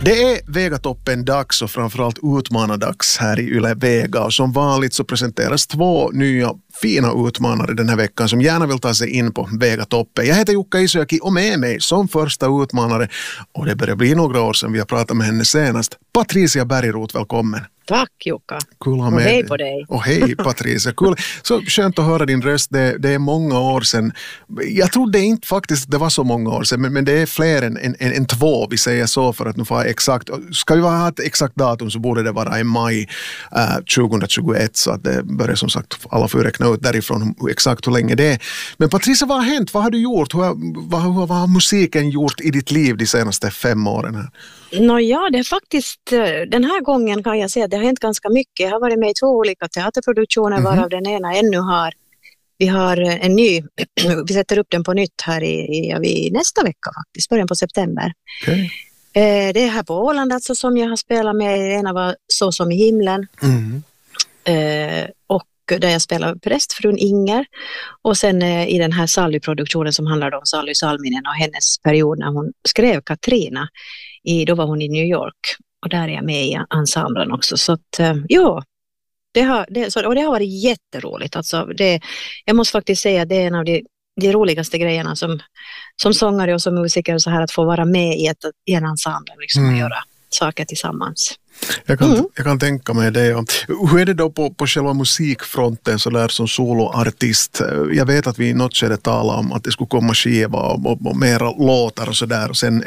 Det är Vegatoppen-dags och framförallt utmanardags här i Yle Vega. Och som vanligt så presenteras 2 nya fina utmanare den här veckan som gärna vill ta sig in på Vegatoppen. Jag heter Jukka Isojoki och med mig som första utmanare, och det börjar bli några år sedan vi har pratat med henne senast, Patricia Bergroth, välkommen. Tack Jukka. Kul och hej på dig. Och hej Patricia. Kul. Så skönt att höra din röst. Det är många år sedan. Jag trodde inte faktiskt det var så många år sedan, men det är fler än 2, vi säger så, för att nu få exakt. Ska vi ha ett exakt datum så borde det vara i maj 2021, så att det börjar som sagt alla får räkna ut därifrån exakt hur länge det är. Men Patricia, vad har hänt? Vad har du gjort? Vad har musiken gjort i ditt liv de senaste 5 åren här? Nåja, det är faktiskt den här gången kan jag säga att det har hänt ganska mycket. Jag har varit med i 2 olika teaterproduktioner, varav den ena ännu har. Vi har en ny, vi sätter upp den på nytt här i nästa vecka faktiskt, början på september. Okay. Det är här på Åland alltså, som jag har spelat med. Ena var Så som i himlen. Och där jag spelar prästfrun Inger. Och sen i den här Sally-produktionen som handlar om Sally Salminen och hennes period när hon skrev Katrina. Då var hon i New York och där är jag med i ensemblen också. Så att ja, det har varit jätteroligt. Alltså jag måste faktiskt säga att det är en av de roligaste grejerna som sångare och som musiker och så här, att få vara med i en ensemble liksom, och göra saker tillsammans. Jag kan tänka mig det. Hur är det då på själva musikfronten så där som soloartist? Jag vet att vi i något skede talade om att det skulle komma skiva och mera låtar och sådär. Och sen